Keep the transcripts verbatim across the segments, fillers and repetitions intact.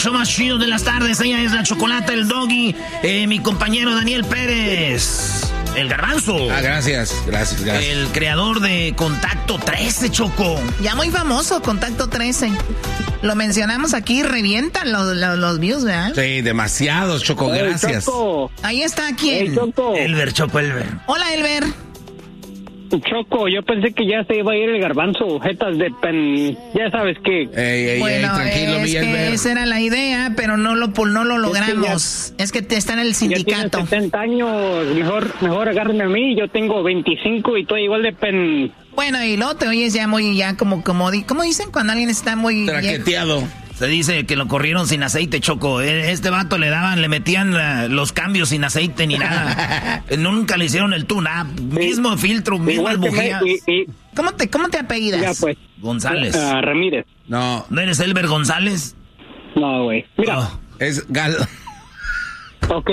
show más chido de las tardes. Ella es la Chocolata, el Doggy, eh, mi compañero Daniel Pérez, el Garbanzo. Ah, gracias, gracias, gracias. El creador de Contacto trece, Choco. Ya muy famoso, Contacto trece. Lo mencionamos aquí, revientan los, los, los views, ¿verdad? Sí, demasiados, Choco, gracias. Hey, Choco. Ahí está, ¿quién? Hey, Choco. Elber, Choco, Elber. Hola, Elber. Choco, yo pensé que ya se iba a ir el Garbanzo, jetas de pen, ya sabes qué. Ey, ey, bueno, ey, tranquilo, es Miguel. que esa era la idea, pero no lo, no lo logramos. Es que, ya, es que te está en el sindicato. Ya setenta años, mejor, mejor agárrenme a mí, yo tengo veinticinco y estoy igual de pen. Bueno, y luego te oyes ya muy, ya como, como, ¿cómo dicen cuando alguien está muy... traqueteado? Se dice que lo corrieron sin aceite, Choco. Este vato le daban, le metían la, los cambios sin aceite ni nada. Nunca le hicieron el tune-up. Mismo filtro, mismas bujías. ¿Cómo te, cómo te apellidas? Ya, pues. González. Uh, Ramírez. No. ¿No eres Elber González? No, güey. Mira. Oh. Es Gal... Ok.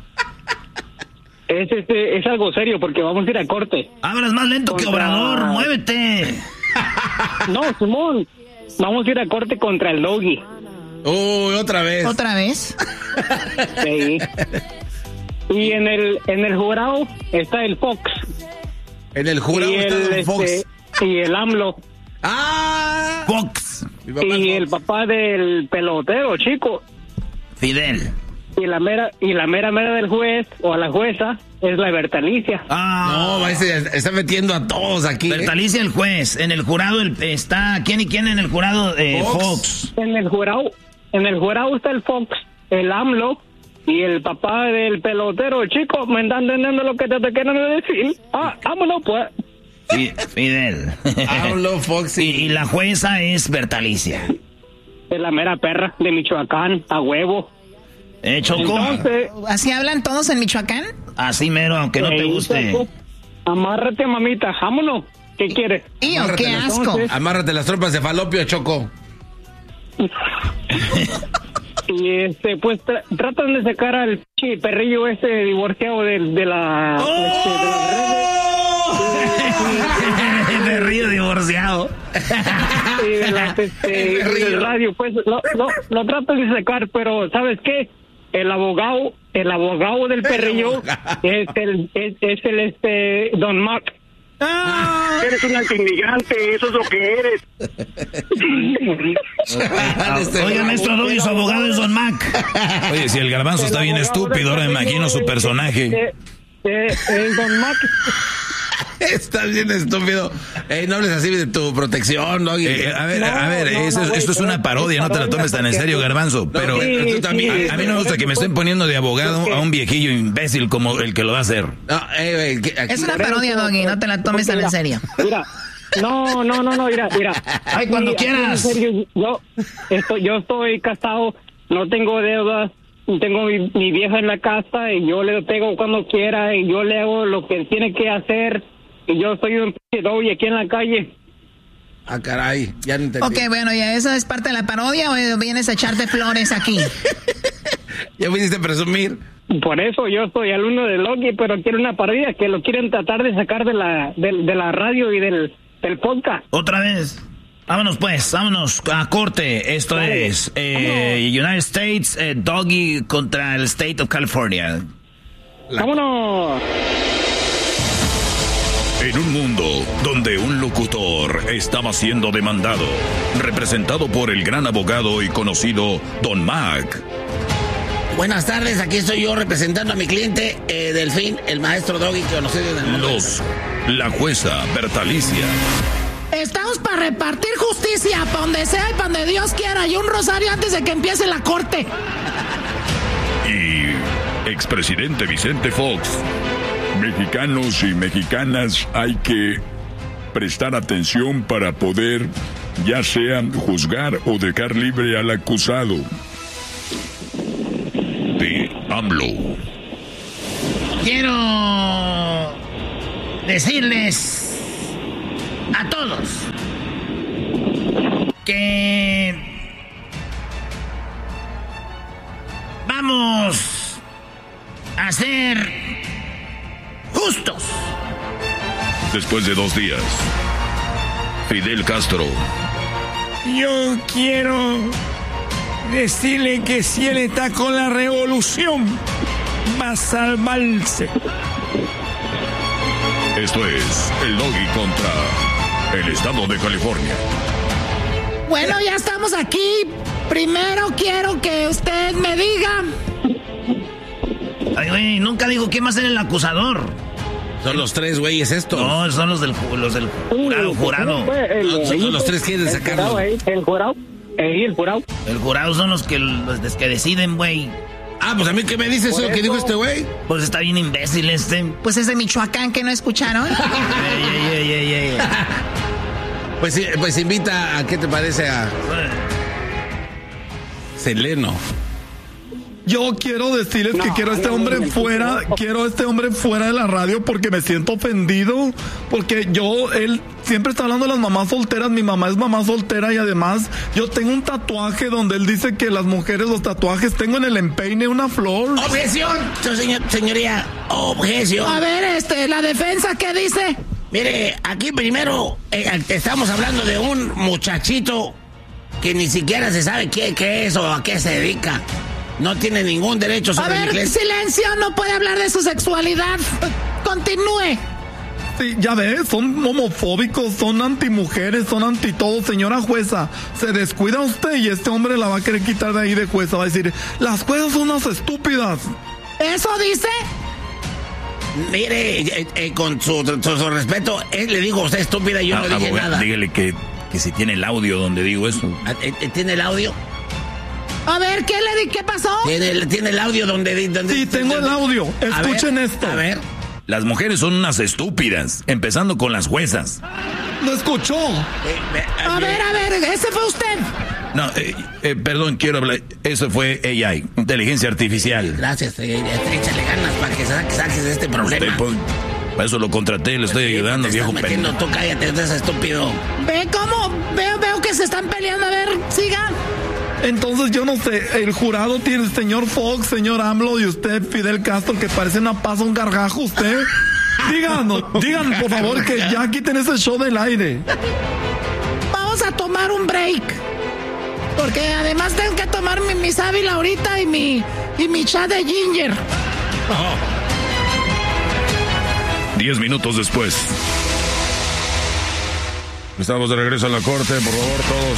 Es, este, es algo serio porque vamos a ir a corte. Hablas más lento contra... que Obrador, muévete. No, Simón. Vamos a ir a corte contra el Doggy. Uy, otra vez. ¿Otra vez? Sí. Y en el en el jurado está el Fox. En el jurado y está el, el Fox. Este, y el AMLO. ¡Ah! Fox. Y el papá del pelotero, chico. Fidel. Y la mera y la mera mera del juez o a la jueza es la Bertalicia. Ah, no, ese está metiendo a todos aquí. Bertalicia ¿eh? El juez. En el jurado el, está quién y quién en el jurado eh, Fox. Fox. En el jurado, en el jurado está el Fox, el AMLO y el papá del pelotero, chico. ¿Me están entendiendo lo que te, te quieren decir? Ah, vámonos pues. Sí, Fidel. AMLO, Fox y, y la jueza es Bertalicia. Es la mera perra de Michoacán, a huevo. Eh, Choco. Entonces, ¿así hablan todos en Michoacán? Así mero, aunque no te guste. Choco, amárrate, mamita, vámonos. ¿Qué quieres? Tío, qué asco. Entonces, amárrate las trompas de falopio, Choco. Y este, pues tra tratan de sacar al chi, perrillo ese divorciado de, de la... ¡Oh! Este, de las redes. El perrillo divorciado. Y de la, este, del radio, pues lo, lo, lo tratan de sacar, pero ¿sabes qué? El abogado, el abogado del perrillo es el, es, es el este Don Mac. Ah. Eres un antiinmigrante, eso es lo que eres. Oigan, esto Doggy, su abogado es Don Mac. Oye, si el Garbanzo está bien estúpido, ahora me imagino su personaje. Eh, eh, el Don Mac. Estás bien estúpido. Ey, no hables así de tu protección, Doggy. Eh, a ver, No, a ver, no, eso, no, esto es una parodia, no te la tomes tan en serio, Garbanzo. Pero sí, tú también, sí, a, a mí no me gusta que me estén poniendo de abogado a un viejillo imbécil como el que lo va a hacer. No, ey, ey, que- aquí- Es una parodia, Doggy, no te la tomes tan en serio. Mira, no, no, no, no, mira, mira. Ay, cuando Aquí, quieras. en serio, yo, estoy, yo estoy casado, no tengo deudas, tengo mi, mi vieja en la casa y yo le pego cuando quiera y yo le hago lo que tiene que hacer y yo soy un p*** doble aquí en la calle. Ah, caray, ya no entendí. Ok, bueno, ¿ya esa es parte de la parodia o vienes a echarte flores aquí? Ya viniste a presumir. Por eso yo soy alumno de Loki, pero quiero una parodia que lo quieren tratar de sacar de la, de, de la radio y del, del podcast. Otra vez. Vámonos pues, vámonos a corte. Esto Vale. es eh, United States, eh, Doggy contra el State of California. La- ¡Vámonos! En un mundo donde un locutor estaba siendo demandado, representado por el gran abogado y conocido Don Mac. Buenas tardes, aquí estoy yo representando a mi cliente, eh, Delfín, el maestro Doggy conocido en el mundo. Los, la jueza Bertalicia Estamos para repartir justicia, para donde sea y para donde Dios quiera, y un rosario antes de que empiece la corte. y expresidente Vicente Fox. Mexicanos y mexicanas, hay que prestar atención para poder, ya sea juzgar o dejar libre al acusado. De AMLO. Quiero decirles a todos que vamos a ser justos. Después de dos días, Fidel Castro Yo quiero decirle que si él está con la revolución, va a salvarse. Esto es el Doggy contra el estado de California. Bueno, ya estamos aquí. Primero quiero que usted me diga. Ay, güey, nunca dijo quién va a ser el acusador. Son los tres güeyes estos. No, son los del, los del jurado, jurado. No, son los tres que quieren sacarlo. El jurado, el jurado. El jurado son los que, los que deciden, güey. Ah, pues a mí, ¿qué me dices eso que dijo este güey? Pues está bien imbécil este. Pues es de Michoacán, que no escucharon. ey, ey, ey, ey, ey. Pues, pues invita a, ¿qué te parece? A Seleno. Yo quiero decirles no, que quiero a este hombre no, fuera, no. quiero a este hombre fuera de la radio porque me siento ofendido, porque yo, él siempre está hablando de las mamás solteras, mi mamá es mamá soltera y además yo tengo un tatuaje donde él dice que las mujeres, los tatuajes, tengo en el empeine una flor. Objeción, señor, señoría, objeción. A ver, este, la defensa, ¿qué dice? Mire, aquí primero eh, estamos hablando de un muchachito que ni siquiera se sabe qué, qué es o a qué se dedica. No tiene ningún derecho sobre A ver, el silencio, no puede hablar de su sexualidad. Continúe. Sí, ya ves, son homofóbicos, son antimujeres, son anti todo. Señora jueza, se descuida usted y este hombre la va a querer quitar de ahí de jueza. Va a decir, las juezas son unas estúpidas. ¿Eso dice? Mire, eh, eh, con su, su, su respeto, él le digo a usted estúpida y yo ah, no dije abogado, nada. Dígale que, que si tiene el audio donde digo eso. ¿Tiene el audio? A ver, ¿qué le di? ¿Qué pasó? ¿Tiene, tiene el audio donde... donde sí, tengo el audio. Escuchen a ver, esto. A ver. Las mujeres son unas estúpidas, empezando con las juezas. ¿Lo escuchó? Eh, eh, a ver, a ver, ¿ese fue usted? No, eh, eh, perdón, quiero hablar. Eso fue A I, inteligencia artificial. Gracias, eh, échale ganas para que saques, saques de este problema. Usted, pues, para eso lo contraté, le estoy ayudando, te viejo pendejo. Tú cállate, no seas estúpido. Ve cómo, veo, veo que se están peleando. A ver, siga. Entonces yo no sé, el jurado tiene el señor Fox, señor AMLO y usted, Fidel Castro, que parece una pasa, un gargajo usted. Díganos, díganos por favor que ya quiten ese show del aire. Vamos a tomar un break. Porque además tengo que tomar mi, mi sábila ahorita y mi, y mi chá de ginger. Oh. Diez minutos después. Estamos de regreso a la corte, por favor, todos.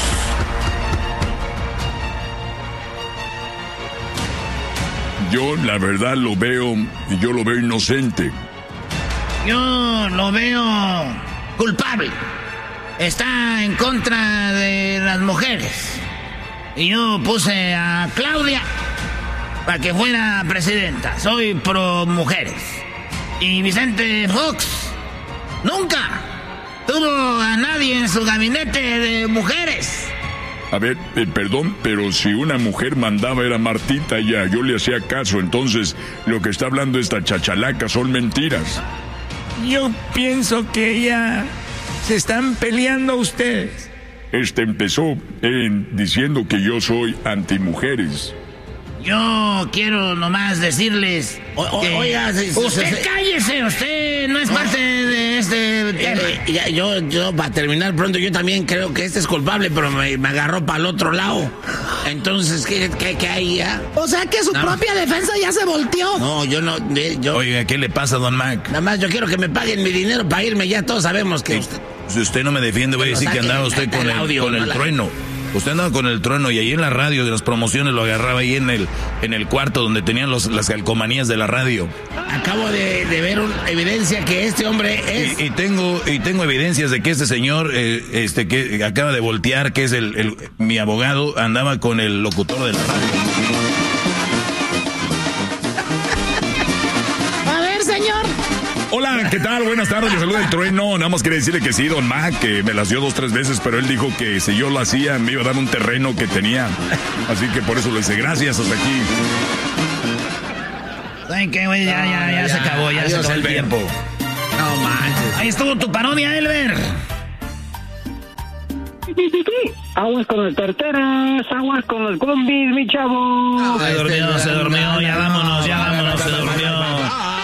Yo, la verdad, lo veo, yo lo veo inocente. Yo lo veo culpable. Está en contra de las mujeres. Y yo puse a Claudia para que fuera presidenta. Soy pro mujeres. Y Vicente Fox nunca tuvo a nadie en su gabinete de mujeres. A ver, eh, perdón, pero si una mujer mandaba era Martita ya, yo le hacía caso, entonces lo que está hablando esta chachalaca son mentiras. Yo pienso que ya se están peleando ustedes. Este empezó en diciendo que yo soy antimujeres. Yo quiero nomás decirles o, o, que oiga, si, si, usted si, cállese, usted no es no. parte de este tema. Eh, ya, yo, yo, para terminar pronto, yo también creo que este es culpable, pero me, me agarró para el otro lado. Entonces, ¿qué, qué, qué hay ya? O sea que su no. propia defensa ya se volteó. No, yo no... Yo, oiga, ¿qué le pasa, don Mac? Nada más yo quiero que me paguen mi dinero para irme, ya todos sabemos que... Sí. Usted, si usted no me defiende, voy a decir que andaba usted con el, audio, con el no trueno. La... Usted andaba con el trueno y ahí en la radio de las promociones lo agarraba ahí en el en el cuarto donde tenían los, las calcomanías de la radio. Acabo de, de ver una evidencia que este hombre es... Y, y tengo y tengo evidencias de que este señor, eh, este que acaba de voltear, que es el, el mi abogado, andaba con el locutor de la radio. Hola, ¿qué tal? Buenas tardes, le saluda el trueno. Nada más quería decirle que sí, don Mac, que me las dio dos, tres veces, pero él dijo que si yo lo hacía me iba a dar un terreno que tenía. Así que por eso lo hice. Gracias, hasta aquí. ¿Saben qué, güey? Ya, ya, ya, ya se acabó, ya se acabó el tiempo. No manches. Ahí estuvo tu parodia, Elber. Aguas con las carteras, aguas con los combis, mi chavo. Se durmió, se durmió, ya vámonos, ya vámonos, se durmió.